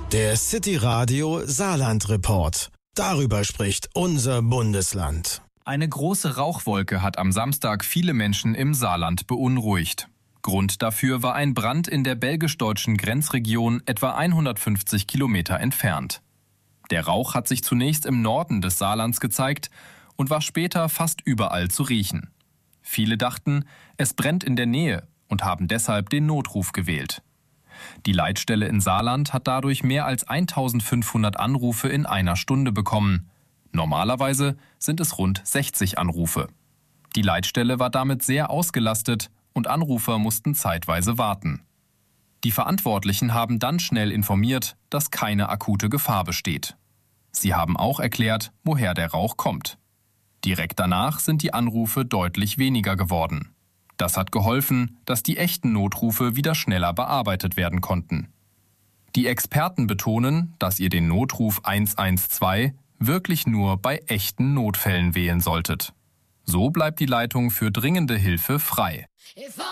Der City Radio Saarland Report. Darüber spricht unser Bundesland. Eine große Rauchwolke hat am Samstag viele Menschen im Saarland beunruhigt. Grund dafür war ein Brand in der belgisch-deutschen Grenzregion etwa 150 Kilometer entfernt. Der Rauch hat sich zunächst im Norden des Saarlands gezeigt und war später fast überall zu riechen. Viele dachten, es brennt in der Nähe und haben deshalb den Notruf gewählt. Die Leitstelle in Saarland hat dadurch mehr als 1500 Anrufe in einer Stunde bekommen. Normalerweise sind es rund 60 Anrufe. Die Leitstelle war damit sehr ausgelastet und Anrufer mussten zeitweise warten. Die Verantwortlichen haben dann schnell informiert, dass keine akute Gefahr besteht. Sie haben auch erklärt, woher der Rauch kommt. Direkt danach sind die Anrufe deutlich weniger geworden. Das hat geholfen, dass die echten Notrufe wieder schneller bearbeitet werden konnten. Die Experten betonen, dass ihr den Notruf 112 wirklich nur bei echten Notfällen wählen solltet. So bleibt die Leitung für dringende Hilfe frei.